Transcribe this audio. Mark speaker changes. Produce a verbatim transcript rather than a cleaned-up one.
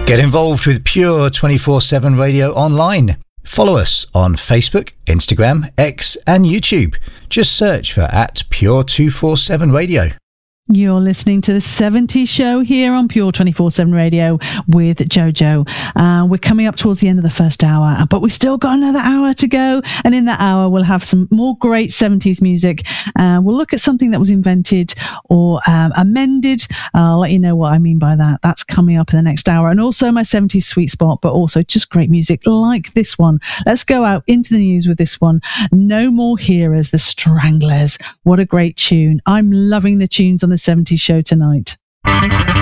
Speaker 1: Get involved with Pure twenty-four seven Radio online. Follow us on Facebook, Instagram, X and YouTube. Just search for at Pure two forty-seven Radio.
Speaker 2: You're listening to the seventies Show here on Pure twenty-four seven Radio with Jojo. Uh, we're coming up towards the end of the first hour, but we've still got another hour to go. And in that hour, we'll have some more great seventies music. Uh, we'll look at something that was invented or um, amended. I'll let you know what I mean by that. That's coming up in the next hour. And also my seventies sweet spot, but also just great music like this one. Let's go out into the news with this one. No More Hearers, The Stranglers. What a great tune. I'm loving the tunes on the seventies Show tonight.